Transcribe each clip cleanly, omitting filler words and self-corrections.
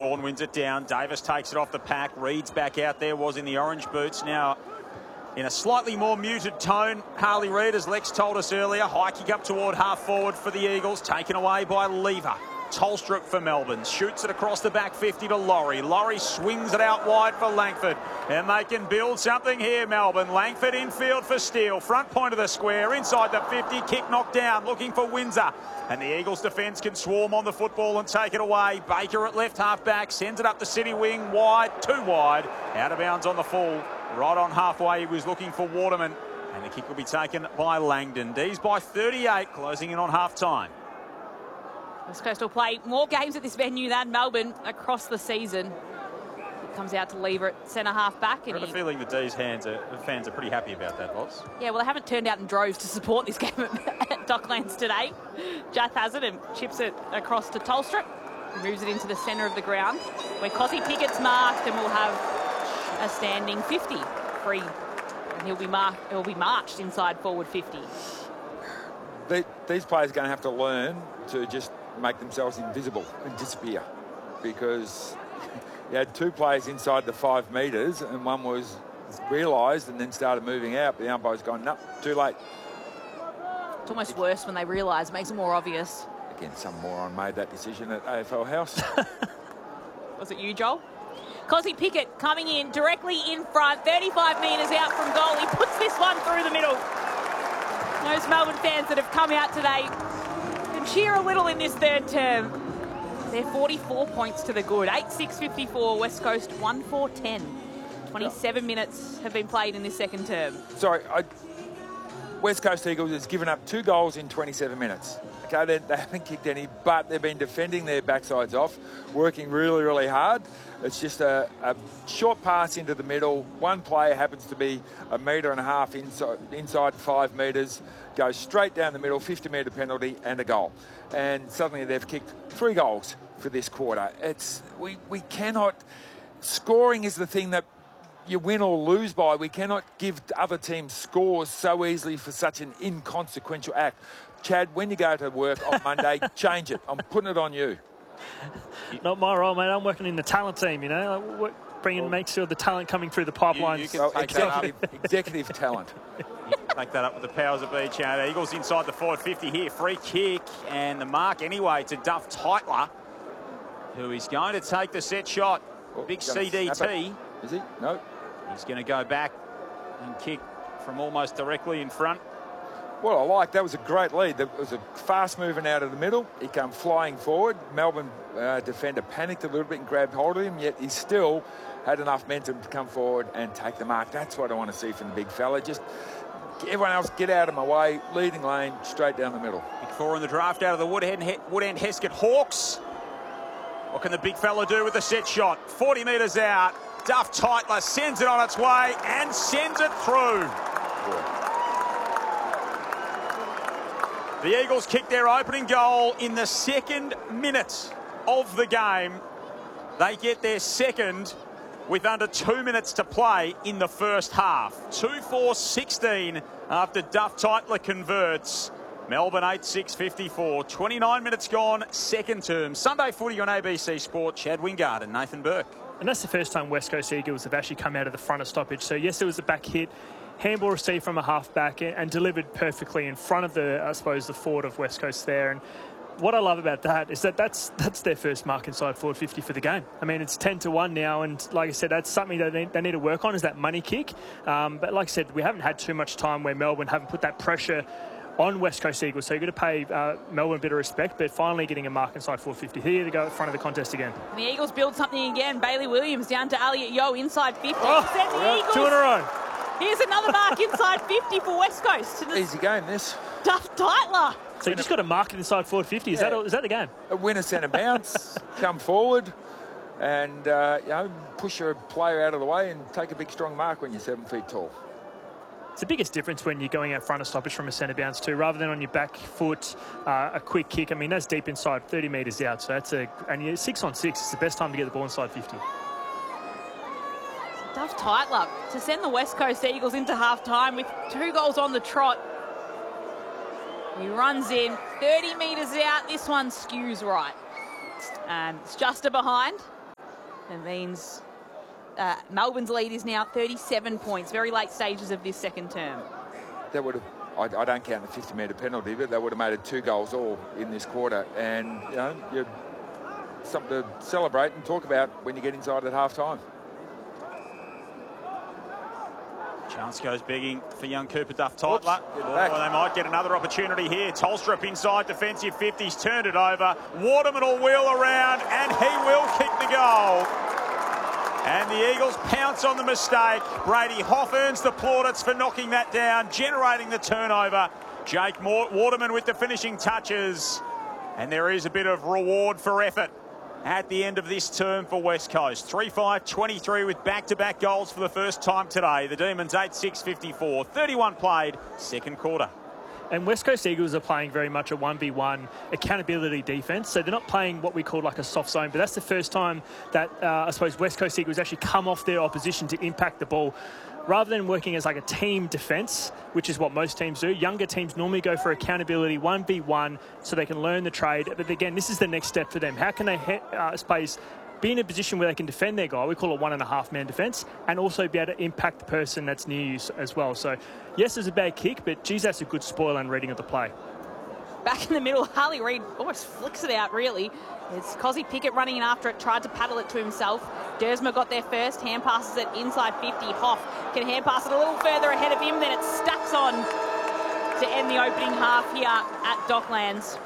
Vaughan wins it down. Davis takes it off the pack. Reed's back out there, was in the orange boots. Now in a slightly more muted tone, Harley Reid, as Lex told us earlier. High kick up toward half forward for the Eagles, taken away by Lever. Tolstrup for Melbourne, shoots it across the back 50 to Laurie. Laurie swings it out wide for Langford. And they can build something here, Melbourne. Langford infield for Steele. Front point of the square, inside the 50, kick knocked down, looking for Windsor. And the Eagles defence can swarm on the football and take it away. Baker at left half back, sends it up the city wing, wide, too wide. Out of bounds on the full. Right on halfway, he was looking for Waterman. And the kick will be taken by Langdon. D's by 38, closing in on half-time. West Coast will play more games at this venue than Melbourne across the season. It comes out to Lever at centre half back. I have a feeling the D's fans are pretty happy about that, Lots. Yeah, well, they haven't turned out in droves to support this game at Docklands today. Jath has it and chips it across to Tolstrup. Moves it into the centre of the ground where Cosy Pickett's marked, and we'll have a standing 50 free. And he'll be marched inside forward 50. These players are going to have to learn to just make themselves invisible and disappear, because you had two players inside the 5 metres and one was realised and then started moving out, but the umpire's gone, no, too late. It's almost worse when they realise, makes it more obvious. Again, some moron made that decision at AFL House. Was it you, Joel? Cosy Pickett coming in directly in front, 35 metres out from goal. He puts this one through the middle. Those Melbourne fans that have come out today can cheer a little in this third term. They're 44 points to the good. 8-6-54, West Coast 1-4-10. 27 minutes have been played in this second term. Sorry, West Coast Eagles has given up 2 goals in 27 minutes. Okay, they haven't kicked any, but they've been defending their backsides off, working really, really hard. It's just a short pass into the middle. One player happens to be 1.5 metres inside 5 metres, goes straight down the middle, 50-metre penalty and a goal. And suddenly they've kicked 3 goals for this quarter. We cannot... Scoring is the thing that you win or lose by. We cannot give other teams scores so easily for such an inconsequential act. Chad, when you go to work on Monday, change it. I'm putting it on you. Not my role, mate. I'm working in the talent team, you know. Make sure the talent coming through the pipeline. Executive talent. You can take that up with the powers that be, Chad. Eagles inside the forward 50 here. Free kick and the mark anyway to Duff Tytler, who is going to take the set shot. Big CDT. Is he? No. He's going to go back and kick from almost directly in front. Well, I like that. Was a great lead. There was a fast moving out of the middle. He came flying forward. Melbourne defender panicked a little bit and grabbed hold of him, yet he still had enough momentum to come forward and take the mark. That's what I want to see from the big fella. Just everyone else get out of my way. Leading lane, straight down the middle. Big 4 in the draft out of the Woodend Heskett Hawks. What can the big fella do with the set shot? 40 metres out. Duff Tytler sends it on its way and sends it through. Yeah. The Eagles kick their opening goal in the 2nd minute of the game. They get their second with under 2 minutes to play in the first half. 2-4-16 after Duff Tytler converts. Melbourne 8-6-54. 29 minutes gone, second term. Sunday footy on ABC Sport. Chad Wingard and Nathan Burke. And that's the first time West Coast Eagles have actually come out of the front of stoppage. So yes, there was a back hit. Handball received from a half-back and delivered perfectly in front of the forward of West Coast there. And what I love about that is that's their first mark inside forward 50 for the game. I mean, it's 10-1 now, and like I said, that's something that they need to work on, is that money kick. But like I said, we haven't had too much time where Melbourne haven't put that pressure on West Coast Eagles, so you've got to pay Melbourne a bit of respect, but finally getting a mark inside 450. Here to go at front of the contest again. The Eagles build something again. Bailey Williams down to Elliot Yeo inside 50. The Eagles. 2 in a row. Here's another mark inside 50 for West Coast. Easy game, this. Duff Tytler. So you just got to mark it inside forward 50. Is that the game? A winner centre bounce, come forward, and push your player out of the way and take a big strong mark when you're 7 feet tall. It's the biggest difference when you're going out front of stoppage from a centre bounce too, rather than on your back foot, a quick kick. I mean, that's deep inside, 30 metres out. So and you're 6 on 6. It's the best time to get the ball inside 50. Duff Tytler to send the West Coast Eagles into half-time with 2 goals on the trot. He runs in, 30 metres out. This one skews right. And it's just a behind. It means Melbourne's lead is now 37 points, very late stages of this second term. That would have, I don't count the 50-metre penalty, but that would have made it 2 goals all in this quarter. And, you know, you're something to celebrate and talk about when you get inside at half-time. Chance goes begging for young Cooper Duff-Tytler. They might get another opportunity here. Tolstrup inside defensive 50's turned it over. Waterman will wheel around and he will kick the goal. And the Eagles pounce on the mistake. Brady Hoff earns the plaudits for knocking that down, generating the turnover. Jake Waterman with the finishing touches. And there is a bit of reward for effort at the end of this term for West Coast. 3-5-23 with back-to-back goals for the first time today. The Demons 8-6-54. 31 played, second quarter. And West Coast Eagles are playing very much a 1v1 accountability defence. So they're not playing what we call like a soft zone, but that's the first time that I suppose West Coast Eagles actually come off their opposition to impact the ball. Rather than working as like a team defence, which is what most teams do, younger teams normally go for accountability 1v1 so they can learn the trade. But again, this is the next step for them. How can they be in a position where they can defend their guy? We call it 1.5-man defence, and also be able to impact the person that's near you as well. So yes, it's a bad kick, but geez, that's a good spoil and reading of the play. Back in the middle, Harley Reid almost flicks it out, really. It's Cozzy Pickett running in after it, tried to paddle it to himself. Dersma got there first, hand passes it inside 50. Hoff can hand pass it a little further ahead of him, then it stacks on to end the opening half here at Docklands.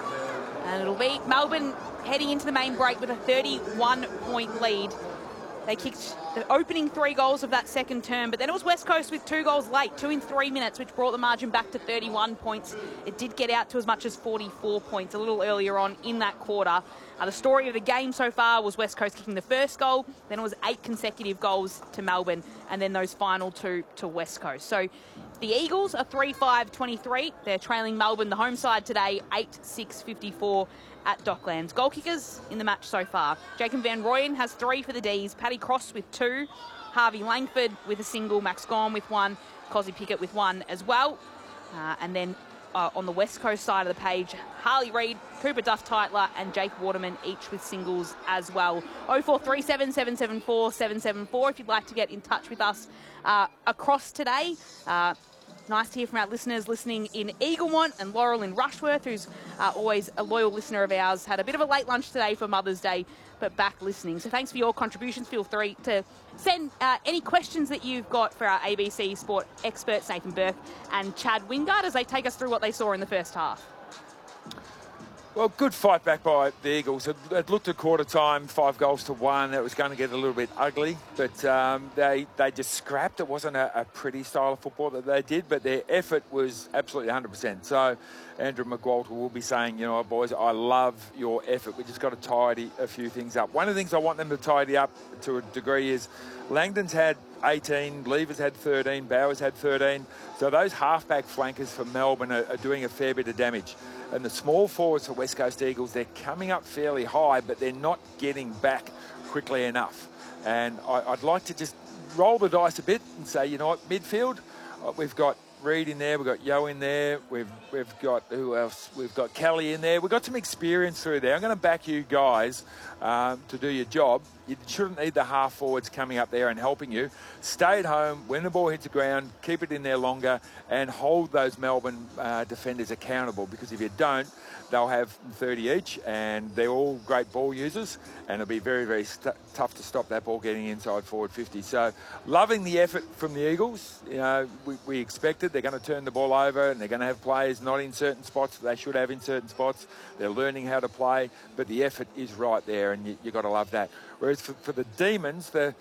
And it'll be Melbourne heading into the main break with a 31-point lead. They kicked the opening 3 goals of that second term, but then it was West Coast with 2 goals late, 2 in 3 minutes, which brought the margin back to 31 points. It did get out to as much as 44 points a little earlier on in that quarter. The story of the game so far was West Coast kicking the first goal, then it was 8 consecutive goals to Melbourne, and then those final 2 to West Coast. So the Eagles are 3-5-23. They're trailing Melbourne, the home side today, 8-6-54 at Docklands. Goal kickers in the match so far. Jacob Van Rooyen has 3 for the Ds. Paddy Cross with 2. Harvey Langford with a single. Max Gorn with 1. Cozzy Pickett with 1 as well. And then on the West Coast side of the page, Harley Reid, Cooper Duff-Tytler and Jake Waterman, each with singles as well. 0437 774 774 if you'd like to get in touch with us across today. Nice to hear from our listeners listening in Eaglemont, and Laurel in Rushworth, who's always a loyal listener of ours. Had a bit of a late lunch today for Mother's Day, but back listening. So thanks for your contributions. Feel free to send any questions that you've got for our ABC Sport experts, Nathan Burke and Chad Wingard, as they take us through what they saw in the first half. Well, good fight back by the Eagles. It looked at quarter time, 5-1. It was going to get a little bit ugly, but they just scrapped. It wasn't a pretty style of football that they did, but their effort was absolutely 100%. So Andrew McWalter will be saying, you know what, boys, I love your effort. We just got to tidy a few things up. One of the things I want them to tidy up to a degree is Langdon's had 18, Levers had 13, Bowers had 13. So those halfback flankers for Melbourne are doing a fair bit of damage. And the small forwards for West Coast Eagles, they're coming up fairly high, but they're not getting back quickly enough. And I'd like to just roll the dice a bit and say, you know what, midfield, we've got Reid in there, we've got Yo in there, we've got, who else? We've got Kelly in there. We've got some experience through there. I'm going to back you guys to do your job. You shouldn't need the half forwards coming up there and helping you. Stay at home, when the ball hits the ground, keep it in there longer and hold those Melbourne defenders accountable, because if you don't, they'll have 30 each and they're all great ball users and it'll be very, very tough to stop that ball getting inside forward 50. So loving the effort from the Eagles. You know, we expected they're going to turn the ball over and they're going to have players not in certain spots that they should have in certain spots. They're learning how to play, but the effort is right there and you've got to love that. Whereas for the Demons, the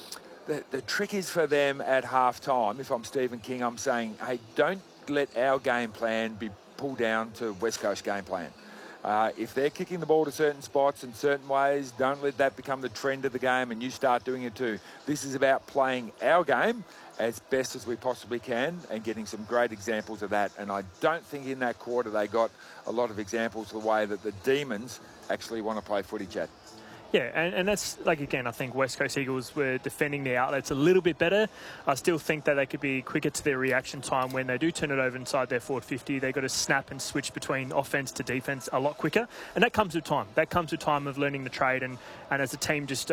trick is for them at half-time. If I'm Stephen King, I'm saying, hey, don't let our game plan be pulled down to West Coast game plan. If they're kicking the ball to certain spots in certain ways, don't let that become the trend of the game and you start doing it too. This is about playing our game as best as we possibly can and getting some great examples of that. And I don't think in that quarter they got a lot of examples of the way that the Demons actually want to play footy, Chad. Yeah, and that's, like, again, I think West Coast Eagles were defending their outlets a little bit better. I still think that they could be quicker to their reaction time when they do turn it over inside their forward 50. They've got to snap and switch between offence to defence a lot quicker. And that comes with time. That comes with time of learning the trade and as a team just